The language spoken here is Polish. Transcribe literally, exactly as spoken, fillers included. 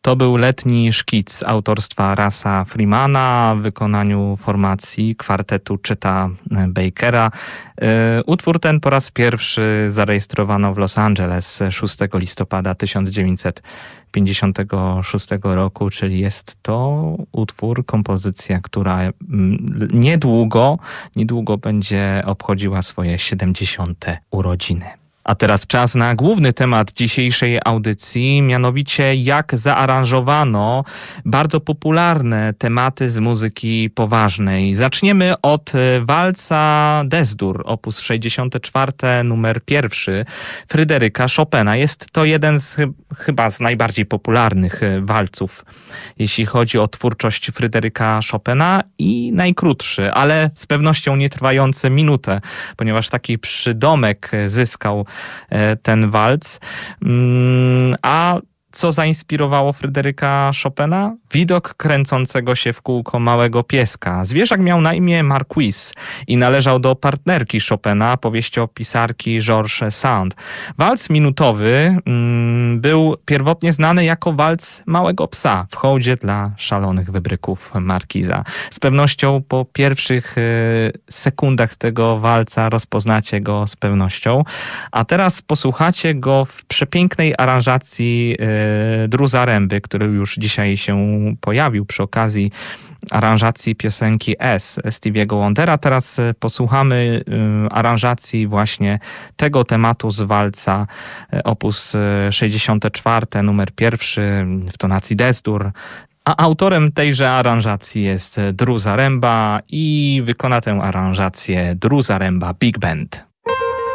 To był letni szkic autorstwa Russa Freemana w wykonaniu formacji kwartetu Chet'a Bakera. Utwór ten po raz pierwszy zarejestrowano w Los Angeles szóstego listopada tysiąc dziewięćset pięćdziesiątego szóstego roku, czyli jest to utwór, kompozycja, która niedługo, niedługo będzie obchodziła swoje siedemdziesiąte urodziny. A teraz czas na główny temat dzisiejszej audycji, mianowicie jak zaaranżowano bardzo popularne tematy z muzyki poważnej. Zaczniemy od walca Des-Dur, opus sześćdziesiąty czwarty, numer pierwszy, Fryderyka Chopina. Jest to jeden z chyba z najbardziej popularnych walców, jeśli chodzi o twórczość Fryderyka Chopina i najkrótszy, ale z pewnością nie trwający minutę, ponieważ taki przydomek zyskał ten walc. A co zainspirowało Fryderyka Chopina? Widok kręcącego się w kółko małego pieska. Zwierzak miał na imię Marquise i należał do partnerki Chopina, powieściopisarki Georges Sand. Walc minutowy mm, był pierwotnie znany jako walc małego psa w hołdzie dla szalonych wybryków Markiza. Z pewnością po pierwszych y, sekundach tego walca rozpoznacie go z pewnością. A teraz posłuchacie go w przepięknej aranżacji y, Drew Zaremby, który już dzisiaj się pojawił przy okazji aranżacji piosenki S Stevie'ego Wondera. Teraz posłuchamy aranżacji właśnie tego tematu z walca opus sześćdziesiąty czwarty, numer pierwszy w tonacji Des-Dur. A autorem tejże aranżacji jest Drew Zaremba i wykona tę aranżację Drew Zaremba Big Band.